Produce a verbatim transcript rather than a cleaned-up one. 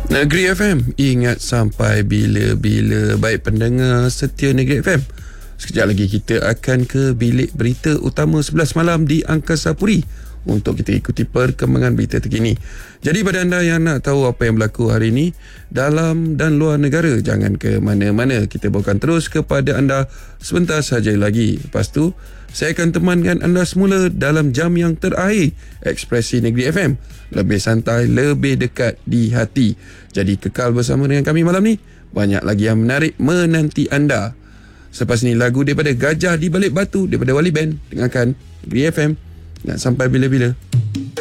Negeri F M, ingat sampai bila-bila. Baik pendengar setia Negeri F M, sekejap lagi kita akan ke bilik berita utama sebelas malam di Angkasa Puri untuk kita ikuti perkembangan berita terkini. Jadi pada anda yang nak tahu apa yang berlaku hari ini dalam dan luar negara, jangan ke mana-mana. Kita bawakan terus kepada anda sebentar saja lagi. Lepas tu saya akan temankan anda semula dalam jam yang terakhir Ekspresi Negeri F M. Lebih santai, lebih dekat di hati. Jadi kekal bersama dengan kami malam ni. Banyak lagi yang menarik menanti anda. Selepas ni lagu daripada Gajah di Balik Batu daripada Wali Band. Dengarkan Negeri F M. Nak sampai bila-bila.